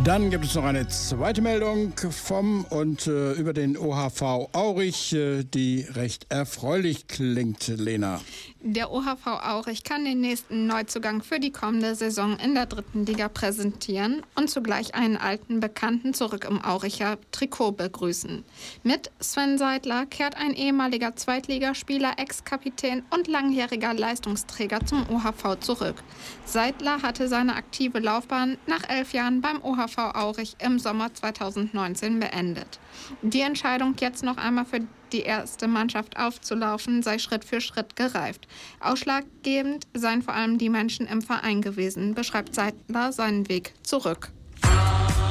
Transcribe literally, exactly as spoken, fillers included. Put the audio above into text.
Dann gibt es noch eine zweite Meldung vom und äh, über den O H V Aurich, äh, die recht erfreulich klingt, Lena. Der O H V Aurich kann den nächsten Neuzugang für die kommende Saison in der dritten Liga präsentieren und zugleich einen alten Bekannten zurück im Auricher Trikot begrüßen. Mit Sven Seidler kehrt ein ehemaliger Zweitligaspieler, Ex-Kapitän und langjähriger Leistungsträger zum O H V zurück. Seidler hatte seine aktive Laufbahn nach elf Jahren beim O H V Aurich im Sommer zweitausendneunzehn beendet. Die Entscheidung, jetzt noch einmal für die erste Mannschaft aufzulaufen, sei Schritt für Schritt gereift. Ausschlaggebend seien vor allem die Menschen im Verein gewesen, beschreibt Seidler seinen Weg zurück.